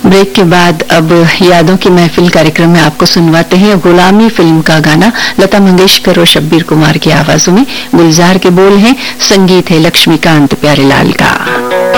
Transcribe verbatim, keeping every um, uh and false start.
Break के बाद अब यादों की महफिल कार्यक्रम में आपको सुनवाते हैं गुलामी फिल्म का गाना लता मंगेशकर और शब्बीर कुमार की आवाजों में। गुलजार के बोल हैं, संगीत है लक्ष्मीकांत प्यारेलाल का।